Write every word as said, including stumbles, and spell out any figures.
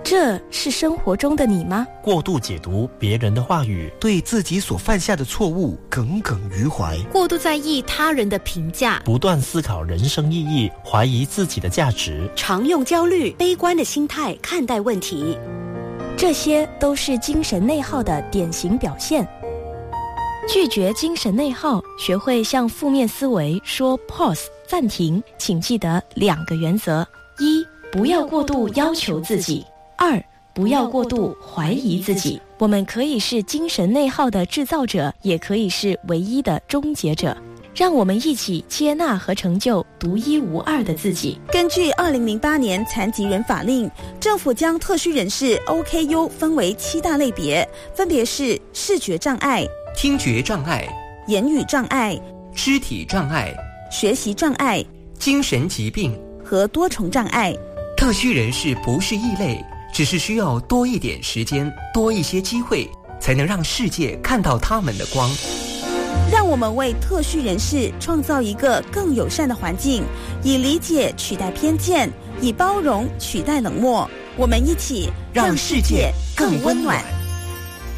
这是生活中的你吗？ 过度解读别人的话语， 对自己所犯下的错误耿耿于怀， 过度在意他人的评价， 不断思考人生意义，怀疑自己的价值， 常用焦虑、悲观的心态看待问题， 这些都是精神内耗的典型表现。拒绝精神内耗，学会向负面思维说 pause 暂停，请记得两个原则：一，不要过度要求自己；二，不要过度怀疑自己。我们可以是精神内耗的制造者，也可以是唯一的终结者。让我们一起接纳和成就独一无二的自己。 根据二零零八年残疾人法令，政府将特需人士 O K U 分为七大类别，分别是视觉障碍、 听觉障碍、 言语障碍、 肢体障碍、 学习障碍、 精神疾病和多重障碍。 特需人士不是异类，只是需要多一点时间，多一些机会，才能让世界看到他们的光。 让我们为特需人士创造一个更友善的环境，以理解取代偏见，以包容取代冷漠。我们一起让世界更温暖。